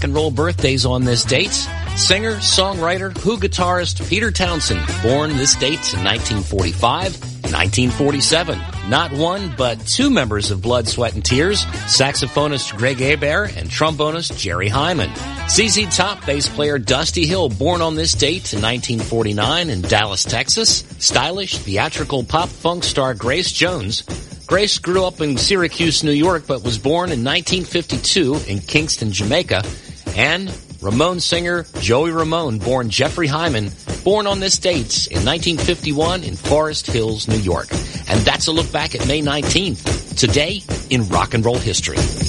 rock and roll birthdays on this date. Singer, songwriter, Who guitarist Peter Townsend, born this date in 1945, 1947. Not one, but two members of Blood, Sweat, and Tears, saxophonist Greg Hebert and trombonist Jerry Hyman. ZZ Top bass player Dusty Hill, born on this date in 1949 in Dallas, Texas. Stylish, theatrical pop-funk star Grace Jones. Grace grew up in Syracuse, New York, but was born in 1952 in Kingston, Jamaica. And Ramones singer Joey Ramone, born Jeffrey Hyman, born on this date in 1951 in Forest Hills, New York. And that's a look back at May 19th, today in rock and roll history.